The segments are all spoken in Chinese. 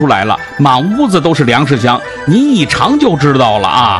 出来了，满屋子都是粮食香，您一尝就知道了啊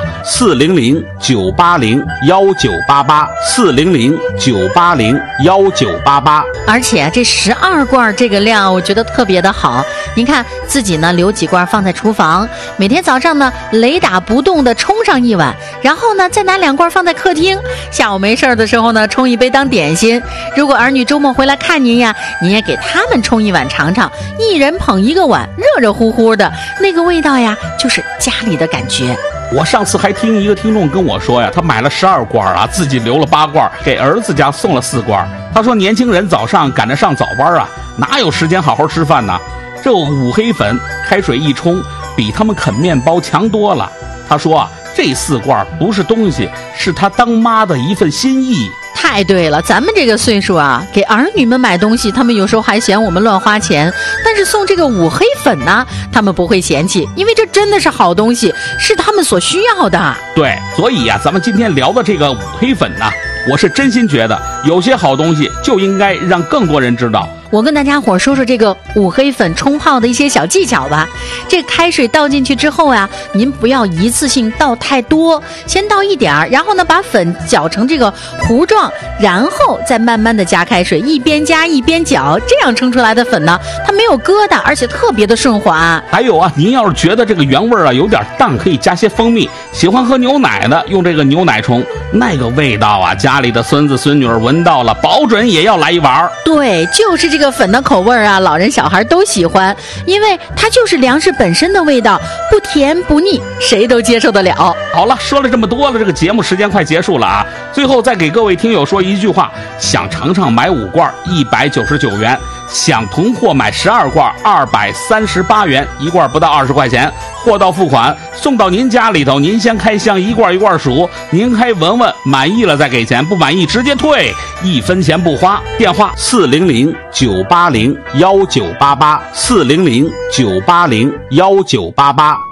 ！400-980-1988，400-980-1988。 而且这12罐这个量，我觉得特别的好。您看自己呢留几罐放在厨房，每天早上呢雷打不动的冲上一碗，然后呢再拿2罐放在客厅，下午没事的时候呢冲一杯当点心。如果儿女周末回来看您呀，您也给他们冲一碗尝尝，一人捧一个碗，热热乎乎的，那个味道呀就是家里的感觉。 我上次还听一个听众跟我说呀，他买了12罐啊，自己留了8罐，给儿子家送了4罐。他说年轻人早上赶着上早班啊，哪有时间好好吃饭呢？这五黑粉开水一冲，比他们啃面包强多了。他说啊，这4罐不是东西，是他当妈的一份心意。 太对了，咱们这个岁数啊，给儿女们买东西，他们有时候还嫌我们乱花钱，但是送这个五黑粉呢，他们不会嫌弃，因为这真的是好东西，是他们所需要的。 对，所以呀，咱们今天聊的这个五黑粉呢，我是真心觉得有些好东西就应该让更多人知道。 我跟大家伙说说这个五黑粉冲泡的一些小技巧吧。这开水倒进去之后啊，您不要一次性倒太多，先倒一点儿，然后呢把粉搅成这个糊状，然后再慢慢的加开水，一边加一边搅，这样冲出来的粉呢，它没有疙瘩，而且特别的顺滑。 还有啊，您要是觉得这个原味啊有点淡，可以加些蜂蜜。喜欢喝牛奶的，用这个牛奶冲，那个味道啊，家里的孙子孙女闻到了，保准也要来一碗。对， 就是这个粉的口味啊，老人小孩都喜欢，因为它就是粮食本身的味道，不甜不腻，谁都接受得了。 好了，说了这么多了，这个节目时间快结束了啊！最后再给各位听友说一句话：想尝尝买5罐199元，想囤货买12罐238元，1罐不到20块钱，货到付款，送到您家里头，您先开箱，一罐一罐数，您还闻闻，满意了再给钱，不满意直接退，1分钱不花。电话400-980-1988，400-980-1988。